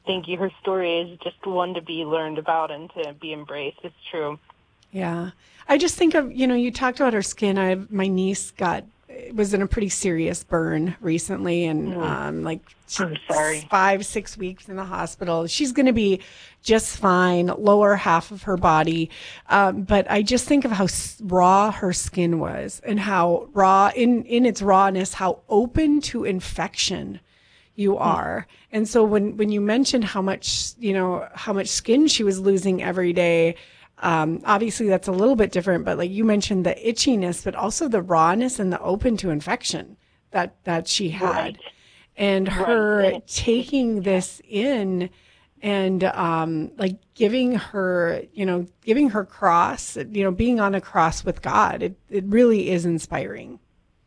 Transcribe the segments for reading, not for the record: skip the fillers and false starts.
thank you. Her story is just one to be learned about and to be embraced. It's true. Yeah. I just think of, you talked about her skin. My niece was in a pretty serious burn recently, and I'm sorry. 5-6 weeks in the hospital. She's going to be just fine, lower half of her body. But I just think of how raw her skin was, and how raw in its rawness, how open to infection you are. And so when you mentioned how much skin she was losing every day, obviously that's a little bit different, but like you mentioned, the itchiness, but also the rawness and the open to infection that she had. Right. And her taking this in and giving her cross, being on a cross with God, it really is inspiring.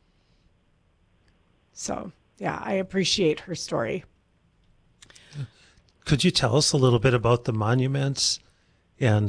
So, yeah, I appreciate her story. Could you tell us a little bit about the monuments? And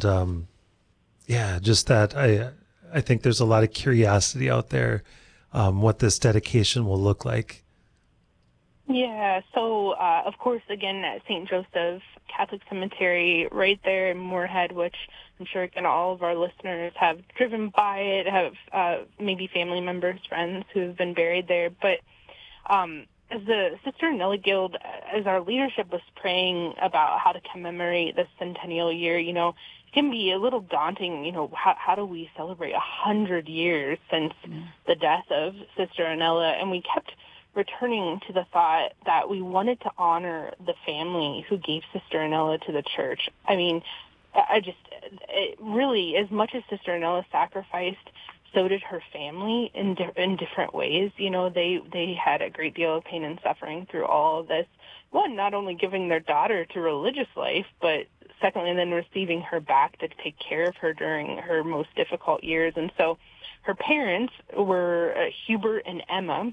just that I think there's a lot of curiosity out there what this dedication will look like. Yeah, so of course, again, at St. Joseph Catholic Cemetery right there in Moorhead, which I'm sure again all of our listeners have driven by it, have maybe family members, friends who have been buried there. But as the Sister Anella Guild, as our leadership was praying about how to commemorate the centennial year, it can be a little daunting, how do we celebrate 100 years since the death of Sister Anella? And we kept returning to the thought that we wanted to honor the family who gave Sister Anella to the church. I mean, it really, as much as Sister Anella sacrificed, so did her family in different ways. They had a great deal of pain and suffering through all of this. One, not only giving their daughter to religious life, but secondly, then receiving her back to take care of her during her most difficult years. And so her parents were Hubert and Emma.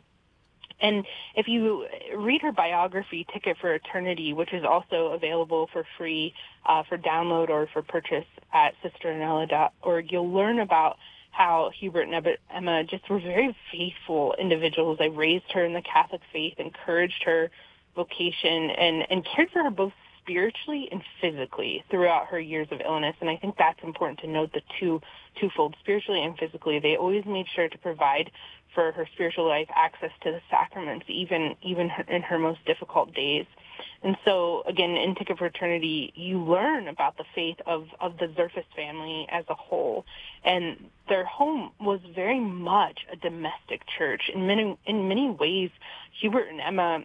And if you read her biography, Ticket for Eternity, which is also available for free for download or for purchase at sisteranella.org, you'll learn about how Hubert and Emma just were very faithful individuals. They raised her in the Catholic faith, encouraged her vocation, and cared for her both spiritually and physically throughout her years of illness. And I think that's important to note, the twofold, spiritually and physically. They always made sure to provide for her spiritual life access to the sacraments, even in her most difficult days. And so, again, in Ticket for Eternity, you learn about the faith of the Zerfus family as a whole. And their home was very much a domestic church. In many ways, Hubert and Emma,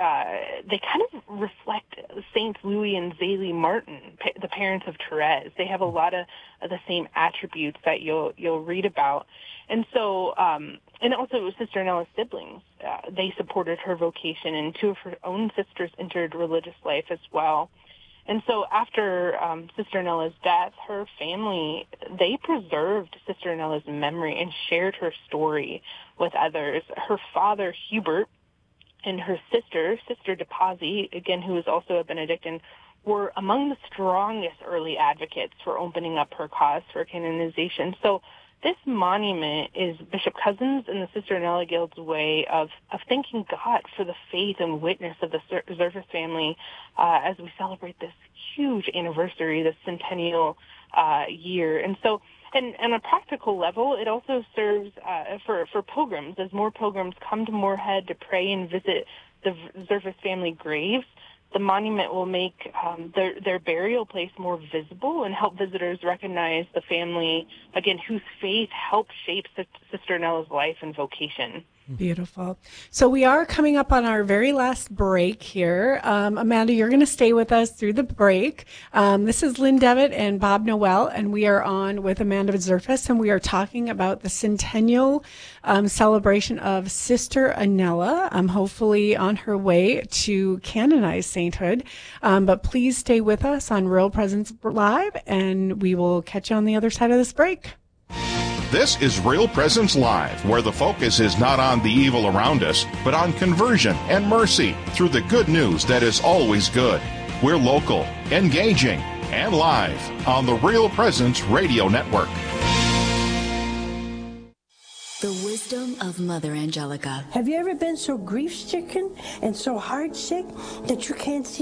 they kind of reflect Saints Louis and Zélie Martin, the parents of Therese. They have a lot of the same attributes that you'll read about. And so, and also Sister Anella's siblings, they supported her vocation, and two of her own sisters entered religious life as well. And so after Sister Anella's death, her family, they preserved Sister Anella's memory and shared her story with others. Her father, Hubert, and her sister de Pazzi, again, who is also a Benedictine, were among the strongest early advocates for opening up her cause for canonization. So this monument is Bishop Cousins and the Sister Anella Guild's way of thanking God for the faith and witness of the Zerfus family as we celebrate this huge anniversary, this centennial year. And so, and on a practical level, it also serves for pilgrims. As more pilgrims come to Moorhead to pray and visit the Zerfus family graves, the monument will make their burial place more visible and help visitors recognize the family, again, whose faith helped shape Sister Anella's life and vocation. Beautiful. So we are coming up on our very last break here. Amanda, you're going to stay with us through the break. This is Lynn Devitt and Bob Noel, and we are on with Amanda Zerfus, and we are talking about the centennial celebration of Sister Anella, hopefully on her way to canonized sainthood. But please stay with us on Real Presence Live, and we will catch you on the other side of this break. This is Real Presence Live, where the focus is not on the evil around us, but on conversion and mercy through the good news that is always good. We're local, engaging, and live on the Real Presence Radio Network. The wisdom of Mother Angelica. Have you ever been so grief-stricken and so heart-sick that you can't see